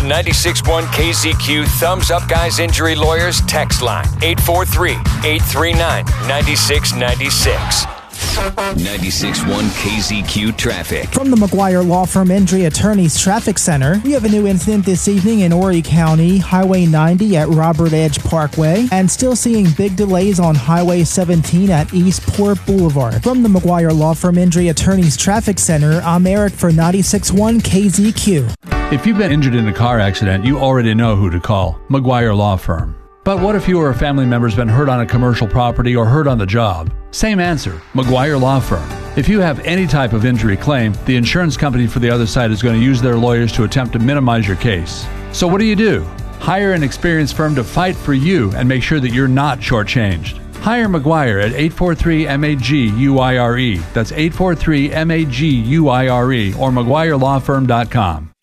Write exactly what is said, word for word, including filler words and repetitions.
ninety-six point one K Z Q Thumbs Up Guys Injury Lawyers text line eight four three, eight three nine, nine six nine six. ninety-six point one K Z Q Traffic. From the McGuire Law Firm Injury Attorneys Traffic Center, we have a new incident this evening in Horry County, Highway ninety at Robert Edge Parkway, and still seeing big delays on Highway seventeen at Eastport Boulevard. From the McGuire Law Firm Injury Attorneys Traffic Center, I'm Eric for ninety-six point one K Z Q. If you've been injured in a car accident, you already know who to call, McGuire Law Firm. But what if you or a family member's been hurt on a commercial property or hurt on the job? Same answer, McGuire Law Firm. If you have any type of injury claim, the insurance company for the other side is going to use their lawyers to attempt to minimize your case. So what do you do? Hire an experienced firm to fight for you and make sure that you're not shortchanged. Hire McGuire at eight four three M A G U I R E. That's eight four three M A G U I R E or McGuire Law Firm dot com.